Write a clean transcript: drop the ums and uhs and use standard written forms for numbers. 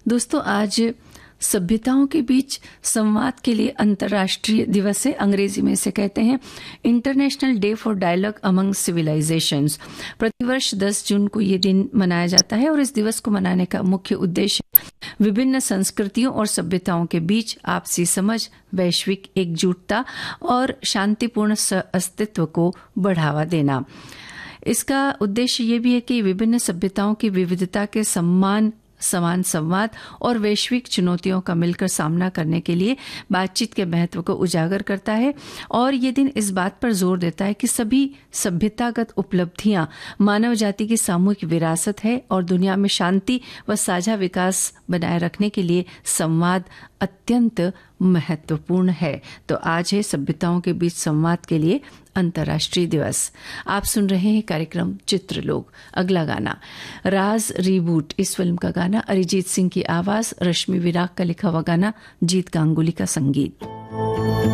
दोस्तों, आज सभ्यताओं के बीच संवाद के लिए अंतर्राष्ट्रीय दिवस है। अंग्रेजी में इसे कहते हैं international day for dialogue among civilisations. प्रतिवर्ष 10 जून को ये दिन मनाया जाता है और इस दिवस को मनाने का मुख्य उद्देश्य विभिन्न संस्कृतियों और सभ्यताओं के बीच आपसी समझ, वैश्विक एकजुटता और शांतिपूर्ण अस्तित्व को बढ़ावा देना। इसका उद्देश्य ये भी है कि विभिन्न सभ्यताओं की विविधता के समान संवाद और वैश्विक चुनौतियों का मिलकर सामना करने के लिए बातचीत के महत्व को उजागर करता है। और ये दिन इस बात पर जोर देता है कि सभी सभ्यतागत उपलब्धियां मानव जाति की सामूहिक विरासत है और दुनिया में शांति व साझा विकास बनाए रखने के लिए संवाद अत्यंत महत्वपूर्ण है। तो आज है सभ्यताओं के बीच संवाद के लिए अंतर्राष्ट्रीय दिवस। आप सुन रहे हैं कार्यक्रम चित्रलोक। अगला गाना राज रीबूट, इस फिल्म का गाना, अरिजीत सिंह की आवाज, रश्मि विराग का लिखा हुआ गाना, जीत गांगुली का संगीत।